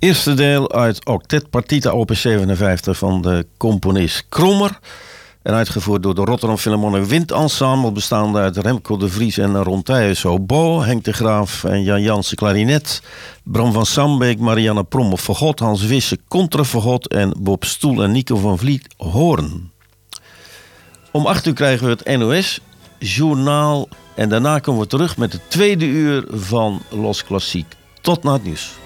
Eerste deel uit Octet Partita op 57 van de componist Krommer. En uitgevoerd door de Rotterdam Philharmonic Windensemble, bestaande uit Remco de Vries en Ron Thijs hobo, Henk de Graaf en Jan Jansen klarinet, Bram van Sambeek, Marianne Prom op fagot, Hans Wisse contrafagot en Bob Stoel en Nico van Vliet hoorn. Om 8 uur krijgen we het NOS-journaal en daarna komen we terug met het tweede uur van Los Klassiek. Tot na het nieuws.